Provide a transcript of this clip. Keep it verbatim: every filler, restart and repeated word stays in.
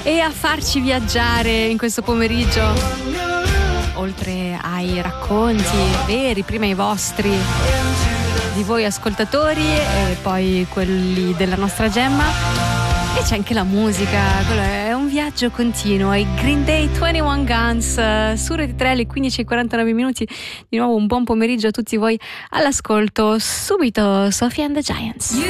e a farci viaggiare in questo pomeriggio, oltre ai racconti veri, prima i vostri di voi ascoltatori e poi quelli della nostra Gemma, e c'è anche la musica. Quello è un viaggio continuo. I Green Day ventuno Guns su Rete tre alle quindici e quarantanove minuti. Di nuovo un buon pomeriggio a tutti voi all'ascolto. Subito Sophie and the Giants.